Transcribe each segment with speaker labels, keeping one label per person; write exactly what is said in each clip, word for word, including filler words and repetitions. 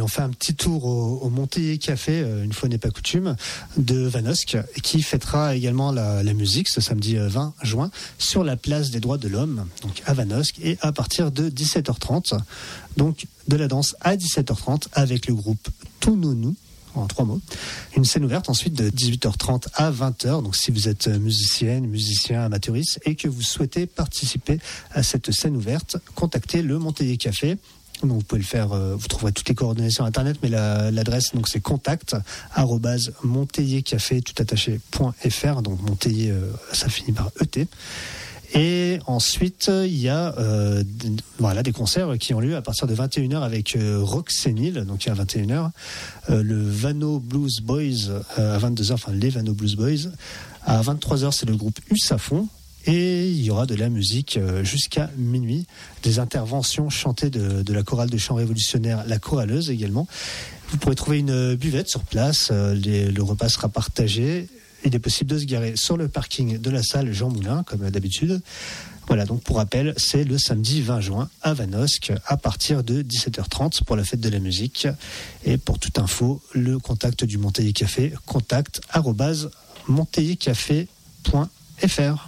Speaker 1: Allez, on fait un petit tour au, au Montélier Café, euh, une fois n'est pas coutume, de Vanosque, qui fêtera également la, la musique ce samedi vingt juin sur la place des droits de l'homme, donc à Vanosque, et à partir de dix-sept heures trente. Donc de la danse à dix-sept heures trente avec le groupe Tounonou, en trois mots. Une scène ouverte ensuite de dix-huit heures trente à vingt heures. Donc si vous êtes musicienne, musicien, amateuriste et que vous souhaitez participer à cette scène ouverte, contactez le Montélier Café. Donc vous pouvez le faire, euh, vous trouverez toutes les coordonnées sur internet, mais la, l'adresse donc c'est contact arobase montelliercafé tout attaché point fr. Donc Montélier, euh, ça finit par E T. Et ensuite, il y a euh, voilà, des concerts qui ont lieu à partir de vingt et une heures avec euh, Rock Sénile, donc à vingt et une heures, euh, le Vano Blues Boys euh, à vingt-deux heures, enfin les Vano Blues Boys. À vingt-trois heures, c'est le groupe Usafon. Et il y aura de la musique euh, jusqu'à minuit, des interventions chantées de, de la chorale de chant révolutionnaire, la Choraleuse également. Vous pourrez trouver une buvette sur place, euh, les, le repas sera partagé. Il est possible de se garer sur le parking de la salle Jean Moulin, comme d'habitude. Voilà, donc pour rappel, c'est le samedi vingt juin à Vanosque, à partir de dix-sept heures trente pour la fête de la musique. Et pour toute info, le contact du Montélier Café, contact arobase montelliercafé point fr.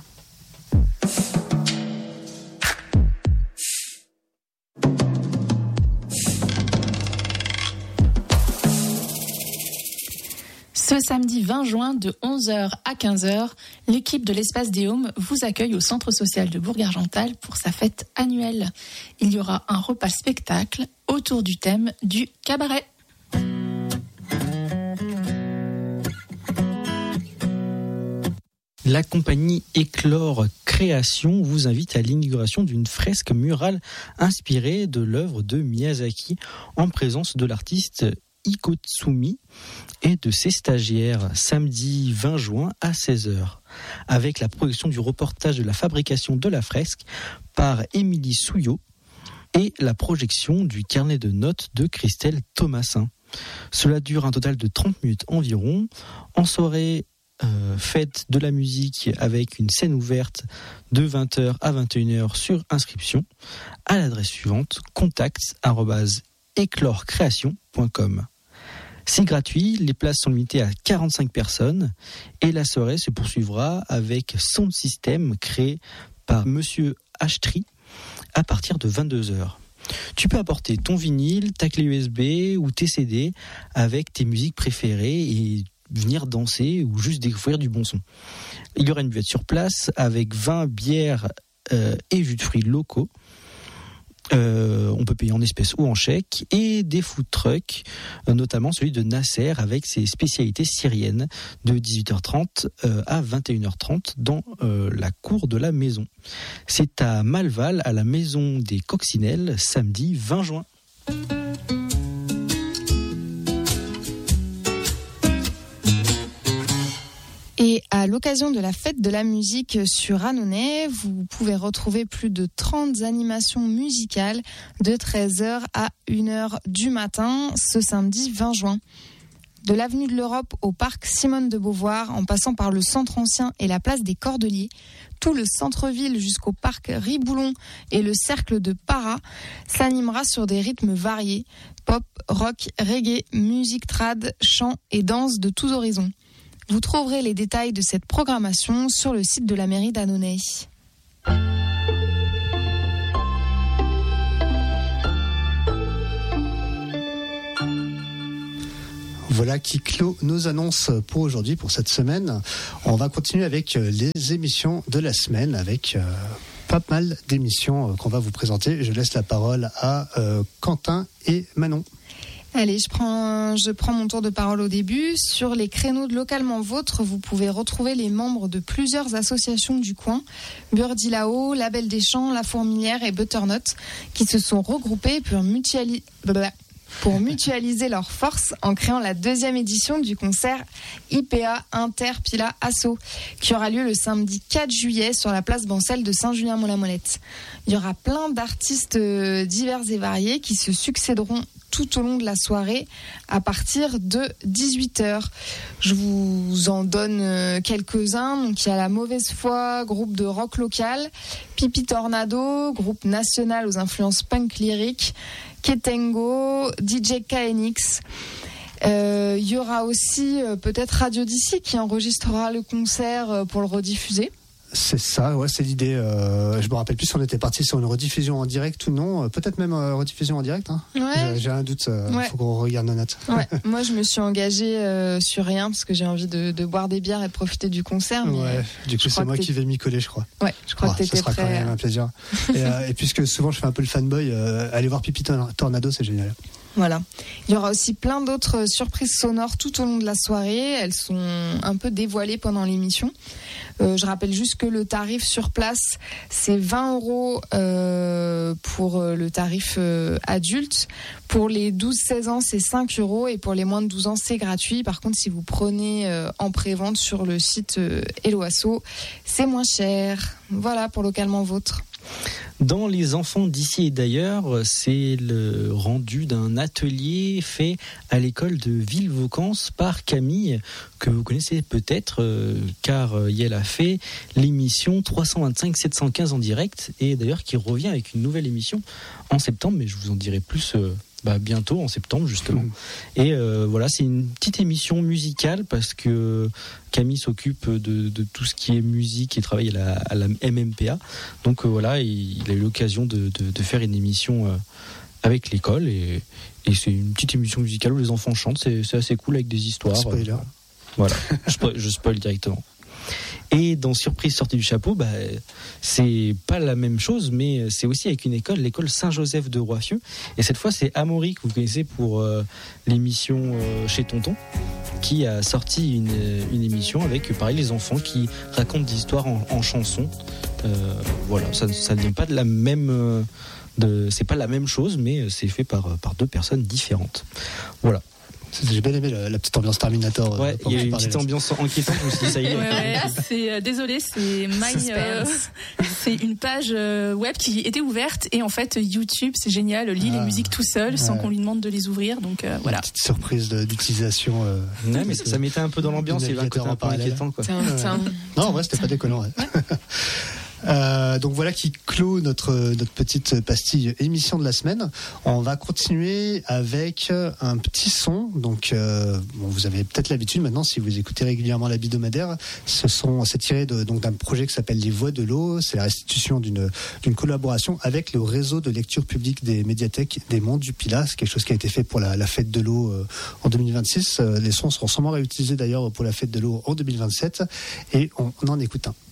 Speaker 2: Ce samedi vingt juin de onze heures à quinze heures, l'équipe de l'Espace des Haumes vous accueille au Centre social de Bourg-Argental pour sa fête annuelle. Il y aura un repas spectacle autour du thème du cabaret.
Speaker 3: La compagnie Éclore Création vous invite à l'inauguration d'une fresque murale inspirée de l'œuvre de Miyazaki en présence de l'artiste Ikotsumi et de ses stagiaires samedi vingt juin à seize heures avec la projection du reportage de la fabrication de la fresque par Émilie Souillot et la projection du carnet de notes de Christelle Thomasin. Cela dure un total de trente minutes environ. En soirée, Euh, fête de la musique avec une scène ouverte de vingt heures à vingt et une heures sur inscription à l'adresse suivante contact arobase éclorecréation point com. C'est gratuit, les places sont limitées à quarante-cinq personnes et la soirée se poursuivra avec Sound System créé par Monsieur Ashtri à partir de vingt-deux heures. Tu peux apporter ton vinyle, ta clé U S B ou tes C D avec tes musiques préférées et venir danser ou juste découvrir du bon son. Il y aura une buvette sur place avec vin, bière euh, et jus de fruits locaux. Euh, on peut payer en espèces ou en chèque et des food trucks, euh, notamment celui de Nasser avec ses spécialités syriennes de dix-huit heures trente euh, à vingt et une heures trente dans euh, la cour de la maison. C'est à Malval, à la maison des Coccinelles, samedi vingt juin.
Speaker 4: Et à l'occasion de la fête de la musique sur Annonay, vous pouvez retrouver plus de trente animations musicales de treize heures à une heure du matin ce samedi vingt juin. De l'avenue de l'Europe au parc Simone de Beauvoir, en passant par le centre ancien et la place des Cordeliers, tout le centre-ville jusqu'au parc Riboulon et le cercle de Para s'animera sur des rythmes variés, pop, rock, reggae, musique trad, chant et danse de tous horizons. Vous trouverez les détails de cette programmation sur le site de la mairie d'Annonay.
Speaker 1: Voilà qui clôt nos annonces pour aujourd'hui, pour cette semaine. On va continuer avec les émissions de la semaine, avec euh, pas mal d'émissions qu'on va vous présenter. Je laisse la parole à euh, Quentin et Manon.
Speaker 4: Allez, je prends, je prends mon tour de parole au début. Sur les créneaux de Localement Vôtre, vous pouvez retrouver les membres de plusieurs associations du coin, Birdie là-haut, Label des Champs, La Fourmilière et Butternut, qui se sont regroupés pour, mutuali... pour mutualiser leurs forces en créant la deuxième édition du concert I P A Inter Pila Asso, qui aura lieu le samedi quatre juillet sur la place Bancel de Saint-Julien-Mont-la-Molette. Il y aura plein d'artistes divers et variés qui se succéderont tout au long de la soirée à partir de dix-huit heures. Je vous en donne quelques-uns. Donc, il y a La Mauvaise Foi, groupe de rock local, Pipi Tornado, groupe national aux influences punk lyriques, Ketengo, D J K N X. Il euh, y aura aussi euh, peut-être Radio d'ici qui enregistrera le concert euh, pour le rediffuser.
Speaker 1: C'est ça, ouais, c'est l'idée. Euh, je me rappelle plus si on était parti sur une rediffusion en direct ou non. Peut-être même euh, rediffusion en direct. Hein.
Speaker 4: Ouais.
Speaker 1: J'ai, j'ai un doute. Il euh,
Speaker 4: ouais.
Speaker 1: faut qu'on regarde nos notes.
Speaker 4: Ouais. Moi, je me suis engagée euh, sur rien parce que j'ai envie de, de boire des bières et de profiter du concert. Mais
Speaker 1: ouais. Du coup, c'est moi qui vais m'y coller, je crois.
Speaker 4: Ouais. Je crois oh, que t'étais prêt.
Speaker 1: Ça sera quand même un plaisir. et, euh, et puisque souvent je fais un peu le fanboy, euh, aller voir Pipi Tornado, c'est génial.
Speaker 4: Voilà. Il y aura aussi plein d'autres surprises sonores tout au long de la soirée. Elles sont un peu dévoilées pendant l'émission. Euh, je rappelle juste que le tarif sur place, c'est vingt euros euh, pour le tarif euh, adulte. Pour les douze seize ans, c'est cinq euros. Et pour les moins de douze ans, c'est gratuit. Par contre, si vous prenez euh, en pré-vente sur le site euh, Hello Asso, c'est moins cher. Voilà pour Localement Vôtre.
Speaker 3: Dans Les enfants d'ici et d'ailleurs, c'est le rendu d'un atelier fait à l'école de Villevaucance par Camille, que vous connaissez peut-être, euh, car euh, elle a fait l'émission trois cent vingt-cinq sept cent quinze en direct, et d'ailleurs qui revient avec une nouvelle émission en septembre, mais je vous en dirai plus euh, bah, bientôt, en septembre justement. Mmh. Et euh, voilà, c'est une petite émission musicale, parce que Camille s'occupe de, de tout ce qui est musique et travaille à la, à la M M P A. Donc euh, voilà, il, il a eu l'occasion de, de, de faire une émission euh, avec l'école, et, et c'est une petite émission musicale où les enfants chantent, c'est, c'est assez cool avec des histoires.
Speaker 1: Spoiler.
Speaker 3: Euh, voilà, je, je spoil directement. Et dans Surprise sortie du chapeau, bah, c'est pas la même chose, mais c'est aussi avec une école, l'école Saint-Joseph de Roiffieux. Et cette fois, c'est Amaury, que vous connaissez pour euh, l'émission euh, Chez Tonton, qui a sorti une, une émission avec, pareil, les enfants qui racontent des histoires en, en chansons. Euh, voilà, ça, ça ne vient pas de la même... Euh, de, c'est pas la même chose, mais c'est fait par, par deux personnes différentes. Voilà.
Speaker 1: J'ai bien aimé la, la petite ambiance Terminator.
Speaker 3: Ouais, il y a une petite ambiance inquiétante aussi, ça y est.
Speaker 2: Ouais, ouais, c'est, euh, désolé, c'est My, euh, c'est une page euh, web qui était ouverte, et en fait YouTube, c'est génial, lit ah, les musiques tout seul, ouais. sans qu'on lui demande de les ouvrir, donc euh, voilà.
Speaker 1: Une petite surprise de, d'utilisation. Euh,
Speaker 3: ouais, mais ça, ça mettait un peu dans l'ambiance, il y avait un côté un peu inquiétant, quoi.
Speaker 4: Tiens, tiens.
Speaker 1: Non, en vrai, c'était pas déconnant. Ouais. Ouais. Euh, donc voilà qui clôt notre notre petite pastille émission de la semaine. On va continuer avec un petit son. Donc euh, bon, vous avez peut-être l'habitude maintenant, si vous écoutez régulièrement la Bidomadaire, ce sont c'est tiré de, donc d'un projet qui s'appelle Les Voix de l'eau. C'est la restitution d'une d'une collaboration avec le réseau de lecture publique des médiathèques des Monts du Pilat. C'est quelque chose qui a été fait pour la, la fête de l'eau euh, en deux mille vingt-six. Euh, les sons seront sûrement réutilisés d'ailleurs pour la fête de l'eau en deux mille vingt-sept, et on, on en écoute un.